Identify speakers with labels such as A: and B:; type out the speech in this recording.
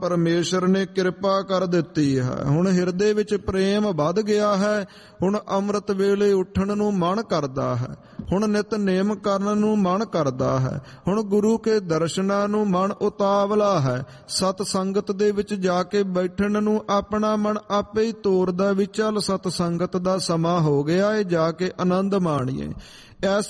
A: ਪਰਮੇਸ਼ਰ ਨੇ ਕਿਰਪਾ ਕਰ ਦਿੱਤੀ ਹੈ। ਹੁਣ ਹਿਰਦੇ ਵਿੱਚ ਪ੍ਰੇਮ ਵੱਧ ਗਿਆ ਹੈ। ਹੁਣ ਅੰਮ੍ਰਿਤ ਵੇਲੇ ਉੱਠਣ ਨੂੰ ਮਨ ਕਰਦਾ ਹੈ। ਹੁਣ ਨਿਤਨੇਮ ਕਰਨ ਨੂੰ ਮਨ ਕਰਦਾ ਹੈ। ਹੁਣ ਗੁਰੂ ਕੇ ਦਰਸ਼ਨਾਂ ਨੂੰ ਮਨ ਉਤਾਵਲਾ ਹੈ। ਸਤ ਸੰਗਤ ਦੇ ਵਿੱਚ ਜਾ ਕੇ ਬੈਠਣ ਨੂੰ ਆਪਣਾ ਮਨ ਆਪੇ ਹੀ ਤੋਰਦਾ ਵੀ ਚੱਲ ਸਤ ਸੰਗਤ ਦਾ ਸਮਾਂ ਹੋ ਗਿਆ ਏ, ਜਾ ਕੇ ਆਨੰਦ ਮਾਣੀਏ। ਐਸੀ